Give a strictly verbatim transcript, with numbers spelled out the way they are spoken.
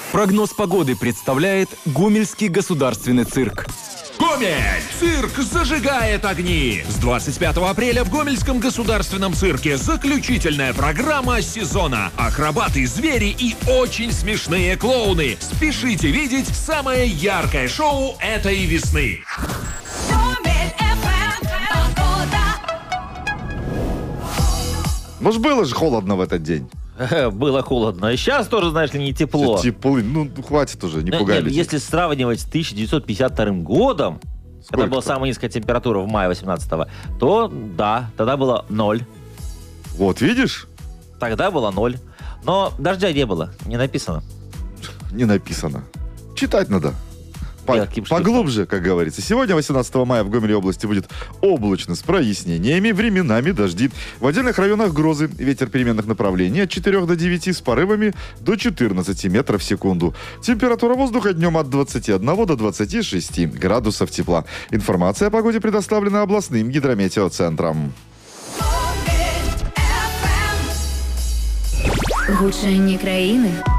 Прогноз погоды представляет Гомельский государственный цирк. Гомель! Цирк зажигает огни! С двадцать пятого апреля в Гомельском государственном цирке заключительная программа сезона. Акробаты, звери и очень смешные клоуны. Спешите видеть самое яркое шоу этой весны. Может, было же холодно в этот день? Было холодно. И сейчас тоже, знаешь ли, не тепло. Тепло. Ну, хватит уже, не Ну, пугай нет, людей. Если сравнивать с тысяча девятьсот пятьдесят вторым годом, Сколько когда была там? самая низкая температура в мае восемнадцатого, то да, тогда было ноль. Вот, видишь? Тогда было ноль. Но дождя не было, не написано. Не написано. Читать надо. По- Мелким шрифтом. поглубже, как говорится. Сегодня, восемнадцатого мая, в Гомеле области будет облачно с прояснениями, временами дожди. В отдельных районах грозы. Ветер переменных направлений от четырёх до девяти с порывами до четырнадцати метров в секунду. Температура воздуха днем от двадцати одного до двадцати шести градусов тепла. Информация о погоде предоставлена областным гидрометеоцентром. Гучання країни